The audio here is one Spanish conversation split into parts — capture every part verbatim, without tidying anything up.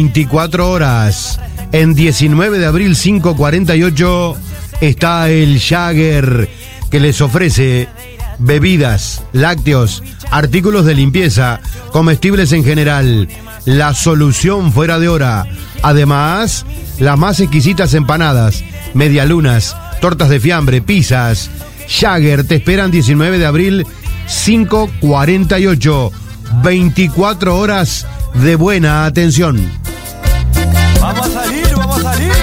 veinticuatro horas. En diecinueve de abril cinco cuarenta y ocho está el Jagger, que les ofrece bebidas, lácteos, artículos de limpieza, comestibles en general. La solución fuera de hora. Además, las más exquisitas empanadas, medialunas, tortas de fiambre, pizzas. Jagger te esperan diecinueve de abril cinco cuarenta y ocho. veinticuatro horas de buena atención. Vamos a salir, vamos a salir.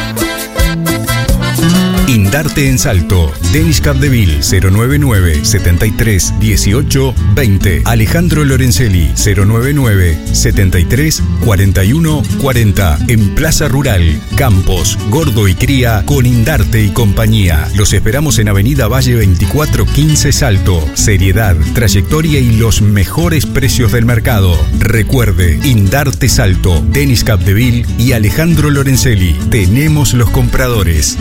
Indarte en Salto. Denis Capdeville cero noventa y nueve, setenta y tres, dieciocho, veinte. Alejandro Lorenzelli cero noventa y nueve, setenta y tres, cuarenta y uno, cuarenta. En Plaza Rural, Campos, Gordo y Cría con Indarte y compañía. Los esperamos en Avenida Valle veinticuatro quince Salto. Seriedad, trayectoria y los mejores precios del mercado. Recuerde, Indarte Salto, Denis Capdeville y Alejandro Lorenzelli. Tenemos los compradores.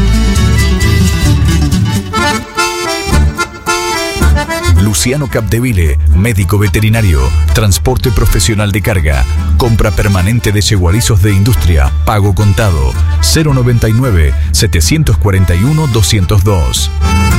Luciano Capdeville, médico veterinario, transporte profesional de carga, compra permanente de yegualizos de industria, pago contado, cero noventa y nueve, setecientos cuarenta y uno, doscientos dos.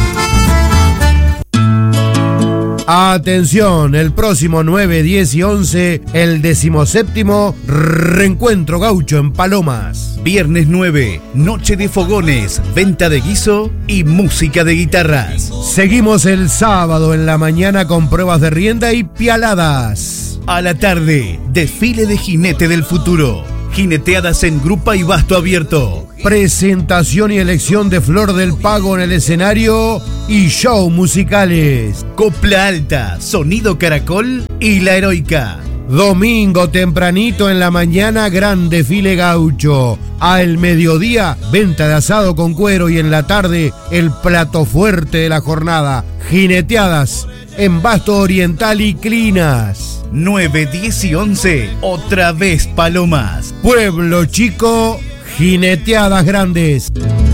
Atención, el próximo nueve, diez y once, el decimoséptimo Reencuentro Gaucho en Palomas. Viernes nueve, noche de fogones, venta de guiso y música de guitarras. Seguimos el sábado en la mañana con pruebas de rienda y pialadas. A la tarde, desfile de jinete del futuro. Jineteadas en grupa y basto abierto. Presentación y elección de Flor del Pago en el escenario y show musicales. Copla alta, sonido caracol y la heroica. Domingo tempranito en la mañana, gran desfile gaucho. Al mediodía, venta de asado con cuero y en la tarde, el plato fuerte de la jornada. Jineteadas en Basto Oriental y Clinas. nueve, diez y once, otra vez Palomas. Pueblo chico, jineteadas grandes.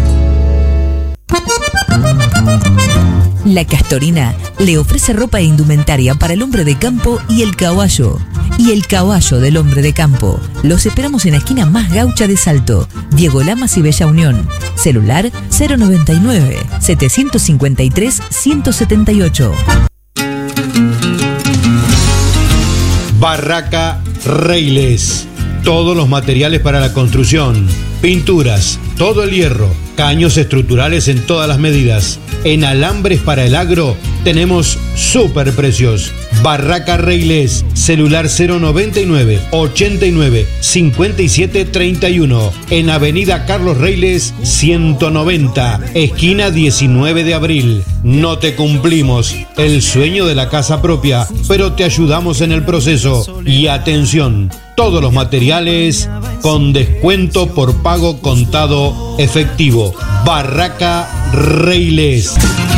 La Castorina le ofrece ropa e indumentaria para el hombre de campo y el caballo. Y el caballo del hombre de campo. Los esperamos en la esquina más gaucha de Salto. Diego Lamas y Bella Unión. Celular cero noventa y nueve, setecientos cincuenta y tres, ciento setenta y ocho. Barraca Reiles. Todos los materiales para la construcción, pinturas, todo el hierro, caños estructurales en todas las medidas. En alambres para el agro tenemos super precios. Barraca Reiles, celular cero noventa y nueve, ochenta y nueve, cincuenta y siete, treinta y uno. En Avenida Carlos Reiles ciento noventa, esquina diecinueve de abril. No te cumplimos el sueño de la casa propia, pero te ayudamos en el proceso. Y atención, todos los materiales con descuento por pago contado efectivo. Barraca Reiles.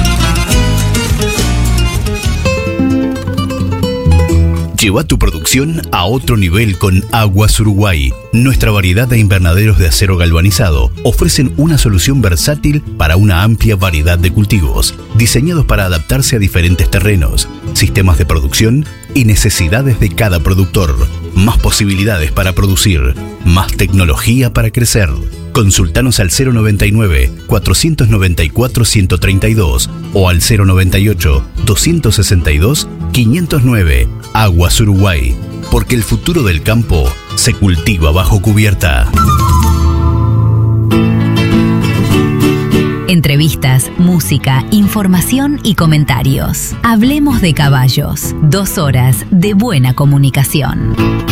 Lleva tu producción a otro nivel con Aguas Uruguay. Nuestra variedad de invernaderos de acero galvanizado ofrecen una solución versátil para una amplia variedad de cultivos, diseñados para adaptarse a diferentes terrenos, sistemas de producción y necesidades de cada productor. Más posibilidades para producir, más tecnología para crecer. Consultanos al cero noventa y nueve, cuatrocientos noventa y cuatro, ciento treinta y dos o al cero noventa y ocho, doscientos sesenta y dos, quinientos nueve. Aguas Uruguay, porque el futuro del campo se cultiva bajo cubierta. Entrevistas, música, información y comentarios. Hablemos de caballos. Dos horas de buena comunicación.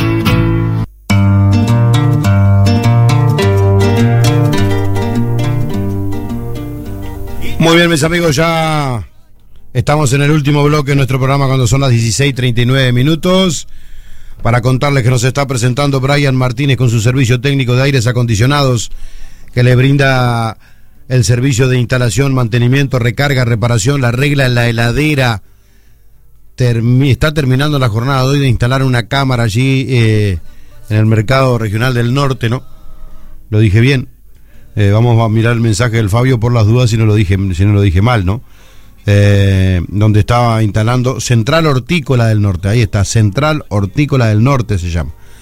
Muy bien, mis amigos, ya estamos en el último bloque de nuestro programa cuando son las dieciséis treinta y nueve minutos. Para contarles que nos está presentando Brian Martínez con su servicio técnico de aires acondicionados, que le brinda el servicio de instalación, mantenimiento, recarga, reparación, la regla en la heladera. Termi- está terminando la jornada de hoy de instalar una cámara allí eh, en el mercado regional del norte, ¿no? Lo dije bien. Eh, vamos a mirar el mensaje del Fabio por las dudas si no lo dije, si no lo dije mal, ¿no? Eh, donde estaba instalando Central Hortícola del Norte. Ahí está, Central Hortícola del Norte se llama.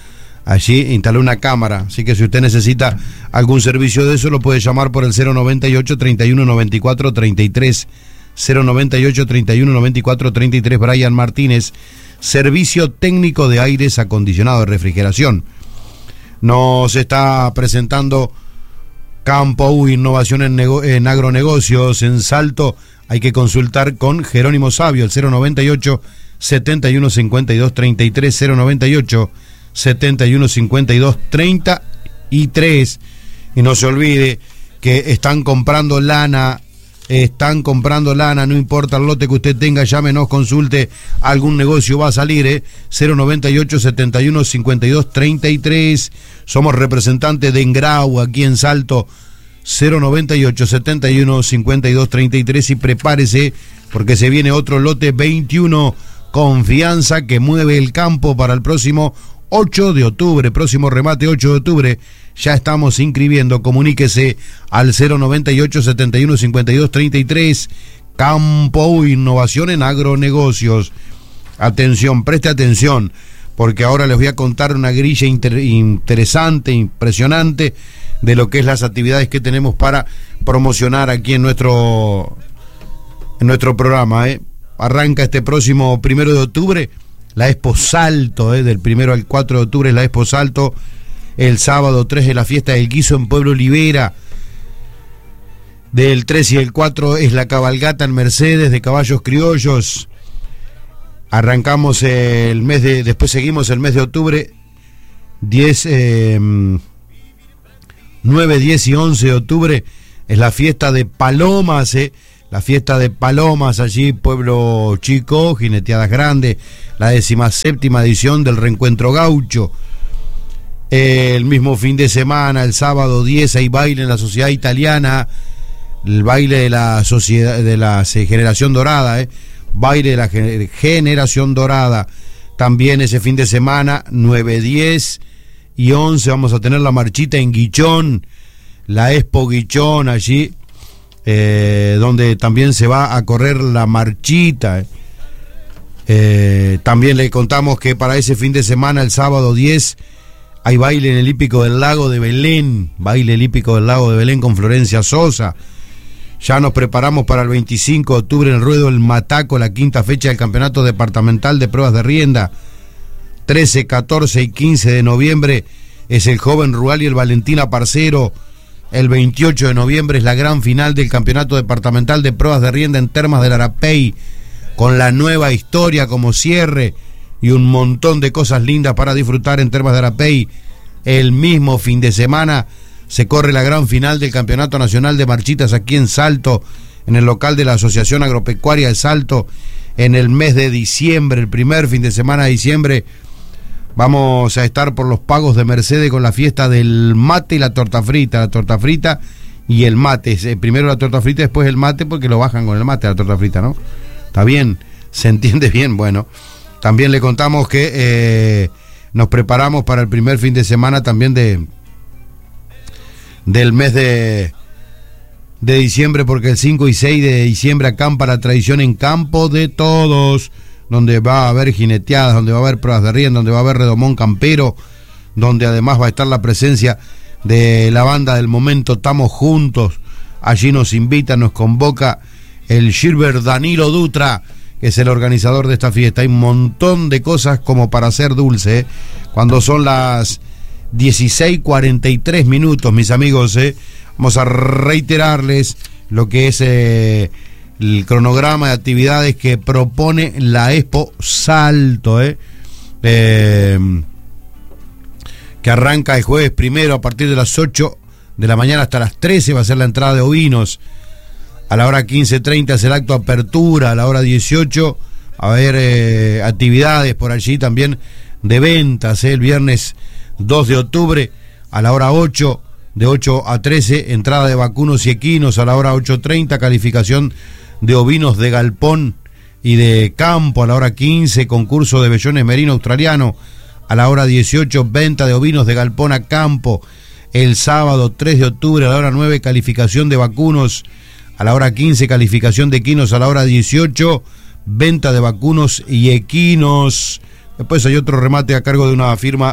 Allí instaló una cámara, así que si usted necesita algún servicio de eso, lo puede llamar por el cero noventa y ocho, treinta y uno, noventa y cuatro, treinta y tres, cero noventa y ocho, treinta y uno, noventa y cuatro, treinta y tres, Brian Martínez, servicio técnico de aires acondicionados, de refrigeración. Nos está presentando Campo U, innovación en, nego- en agronegocios, en Salto. Hay que consultar con Jerónimo Sabio, el cero noventa y ocho, setenta y uno, cincuenta y dos, treinta y tres, cero noventa y ocho, setenta y uno, cincuenta y dos, treinta y tres. Y no se olvide que están comprando lana, están comprando lana, no importa el lote que usted tenga, llámenos, consulte, algún negocio va a salir, ¿eh? cero noventa y ocho, setenta y uno, cincuenta y dos, treinta y tres. Somos representantes de Engrau aquí en Salto, cero noventa y ocho, setenta y uno, cincuenta y dos, treinta y tres, y prepárese porque se viene otro lote veintiuno, confianza que mueve el campo para el próximo ocho de octubre, próximo remate ocho de octubre, ya estamos inscribiendo, comuníquese al cero noventa y ocho, setenta y uno, cincuenta y dos, treinta y tres, Campo U, innovación en agronegocios. Atención, preste atención, porque ahora les voy a contar una grilla inter- interesante, impresionante, de lo que es las actividades que tenemos para promocionar aquí en nuestro, en nuestro programa, ¿eh? Arranca este próximo primero de octubre la Expo Salto, ¿eh? Del primero al cuatro de octubre es la Expo Salto. El sábado tres es la fiesta del guiso en Pueblo Olivera. Del tres y el cuatro es la cabalgata en Mercedes de caballos criollos. Arrancamos el mes de, después seguimos el mes de octubre, diez, eh, nueve, diez y once de octubre es la fiesta de Palomas, eh, la fiesta de Palomas allí, Pueblo Chico, Jineteadas Grandes, la decimoséptima edición del Reencuentro Gaucho. Eh, el mismo fin de semana, el sábado diez, hay baile en la Sociedad Italiana, el baile de la sociedad, de la Generación Dorada, eh. Baile de la Generación Dorada. También ese fin de semana, nueve, diez y once, vamos a tener la marchita en Guichón, la Expo Guichón allí, eh, donde también se va a correr la marchita. Eh, también le contamos que para ese fin de semana, el sábado diez, hay baile en el hípico del Lago de Belén, baile el hípico del Lago de Belén con Florencia Sosa. Ya nos preparamos para el veinticinco de octubre en el Ruedo El Mataco, la quinta fecha del Campeonato Departamental de Pruebas de Rienda. trece, catorce y quince de noviembre es el Joven Rural y el Valentina Parcero. El veintiocho de noviembre es la gran final del Campeonato Departamental de Pruebas de Rienda en Termas del Arapey, con la nueva historia como cierre y un montón de cosas lindas para disfrutar en Termas de Arapey. El mismo fin de semana se corre la gran final del Campeonato Nacional de Marchitas aquí en Salto, en el local de la Asociación Agropecuaria de Salto, en el mes de diciembre, el primer fin de semana de diciembre. Vamos a estar por los pagos de Mercedes con la fiesta del mate y la torta frita, la torta frita y el mate. Primero la torta frita, después el mate, porque lo bajan con el mate, la torta frita, ¿no? ¿Está bien? ¿Se entiende bien? Bueno, también le contamos que eh, nos preparamos para el primer fin de semana también de del mes de, de diciembre, porque el cinco y seis de diciembre acampa la tradición en Campo de Todos, donde va a haber jineteadas, donde va a haber pruebas de rienda, donde va a haber redomón campero, donde además va a estar la presencia de la banda del momento Estamos Juntos. Allí nos invita, nos convoca el Gilbert Danilo Dutra, que es el organizador de esta fiesta. Hay un montón de cosas como para hacer dulce, ¿eh? Cuando son las dieciséis cuarenta y tres minutos, mis amigos, ¿eh? Vamos a reiterarles lo que es eh, el cronograma de actividades que propone la Expo Salto, ¿eh? Eh, que arranca el jueves primero a partir de las ocho de la mañana hasta las trece, va a ser la entrada de ovinos. A la hora quince treinta es el acto de apertura, a la hora dieciocho a ver eh, actividades por allí también de ventas, ¿eh? El viernes dos de octubre a la hora ocho, de ocho a trece, entrada de vacunos y equinos. A la hora ocho treinta, calificación de ovinos de galpón y de campo. A la hora quince, concurso de vellones merino australiano. A la hora dieciocho, venta de ovinos de galpón a campo. El sábado tres de octubre a la hora nueve, calificación de vacunos. A la hora quince, calificación de equinos. A la hora dieciocho, venta de vacunos y equinos. Después hay otro remate a cargo de una firma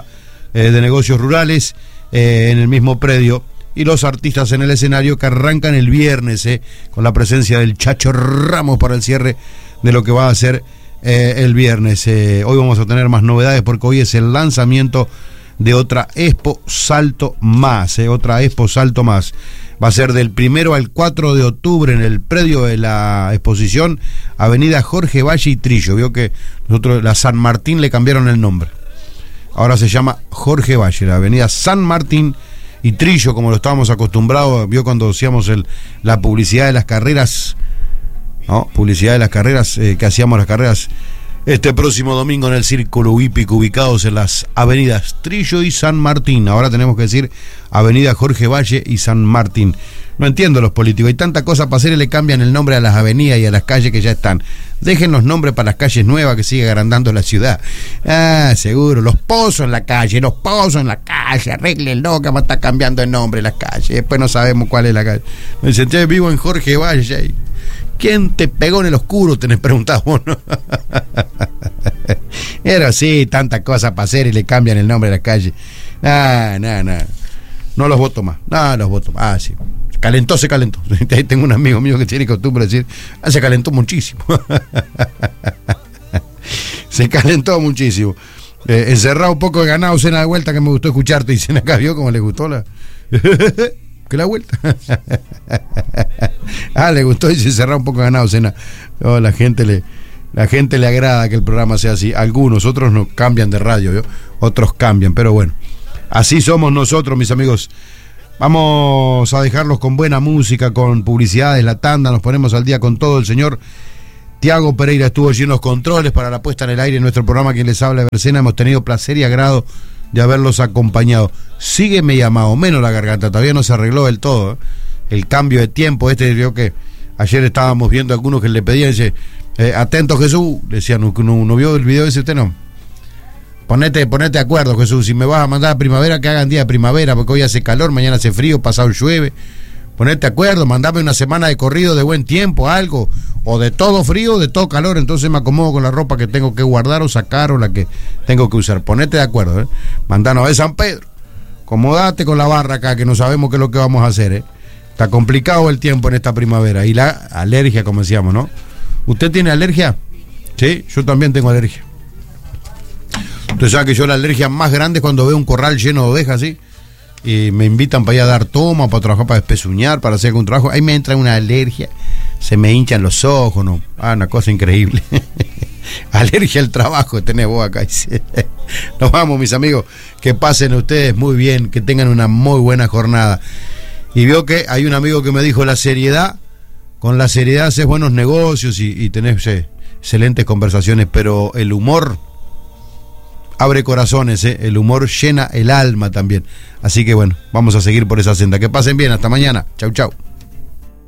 eh, de negocios rurales eh, en el mismo predio. Y los artistas en el escenario que arrancan el viernes eh, con la presencia del Chacho Ramos para el cierre de lo que va a ser eh, el viernes. Eh, hoy vamos a tener más novedades porque hoy es el lanzamiento de otra Expo Salto Más, eh, otra Expo Salto Más. Va a ser del primero al cuatro de octubre en el predio de la exposición, avenida Jorge Valle y Trillo. Vio que nosotros, la San Martín, le cambiaron el nombre. Ahora se llama Jorge Valle, la avenida San Martín y Trillo, como lo estábamos acostumbrados. Vio cuando hacíamos el, la publicidad de las carreras, ¿no? Publicidad de las carreras, eh, que hacíamos las carreras este próximo domingo en el Círculo Hípico, ubicados en las avenidas Trillo y San Martín. Ahora tenemos que decir avenida Jorge Valle y San Martín. No entiendo los políticos, hay tanta cosa para hacer y le cambian el nombre a las avenidas y a las calles que ya están. Dejen los nombres para las calles nuevas que sigue agrandando la ciudad. Ah, seguro, los pozos en la calle, los pozos en la calle, arréglenlo, que va a estar cambiando el nombre de las calles. Después no sabemos cuál es la calle. Me senté vivo en Jorge Valle. ¿Quién te pegó en el oscuro? Tenés preguntado vos, ¿no? Pero así, tanta cosa para hacer y le cambian el nombre de la calle. Nah, nah, nah. No los voto más. No los voto más. Ah, sí. Calentó, se calentó. Ahí tengo un amigo mío que tiene costumbre de decir, ah, se calentó muchísimo. Se calentó muchísimo. Eh, encerrado un poco de ganado, cena de vuelta, que me gustó escucharte. Y cena acá, vio cómo le gustó la... que la vuelta. Ah, le gustó y se encerrado un poco de ganado, cena. Oh, la gente le... La gente le agrada que el programa sea así. Algunos, otros no cambian de radio, ¿yo? Otros cambian, pero bueno. Así somos nosotros, mis amigos. Vamos a dejarlos con buena música, con publicidades, la tanda. Nos ponemos al día con todo. El señor Tiago Pereira estuvo allí en los controles para la puesta en el aire en nuestro programa. Quien les habla, Bercena. Hemos tenido placer y agrado de haberlos acompañado. Sigue media más o menos la garganta. Todavía no se arregló del todo, ¿eh? El cambio de tiempo. Este, creo que ayer estábamos viendo a algunos que le pedían, dice... Eh, atento Jesús, le decían, ¿no, no, no vio el video ese usted? No. Ponete, ponete de acuerdo, Jesús, si me vas a mandar a primavera, que hagan día de primavera, porque hoy hace calor, mañana hace frío, pasado llueve. Ponete de acuerdo, mandame una semana de corrido de buen tiempo, algo, o de todo frío, o de todo calor, entonces me acomodo con la ropa que tengo que guardar o sacar o la que tengo que usar. Ponete de acuerdo, ¿eh? Mandanos a San Pedro, acomodate con la barra acá, que no sabemos qué es lo que vamos a hacer, ¿eh? Está complicado el tiempo en esta primavera, y la alergia, como decíamos, ¿no? ¿Usted tiene alergia? Sí, yo también tengo alergia. Usted sabe que yo la alergia más grande es cuando veo un corral lleno de ovejas, ¿sí? Y me invitan para ir a dar toma, para trabajar, para despezuñar, para hacer algún trabajo. Ahí me entra una alergia, se me hinchan los ojos, ¿no? Ah, una cosa increíble. Alergia al trabajo tenés vos acá. Nos vamos, mis amigos. Que pasen ustedes muy bien, que tengan una muy buena jornada. Y veo que hay un amigo que me dijo, la seriedad... Con la seriedad haces buenos negocios y, y tenés eh, excelentes conversaciones, pero el humor abre corazones, eh, el humor llena el alma también. Así que bueno, vamos a seguir por esa senda. Que pasen bien, hasta mañana. Chau, chau.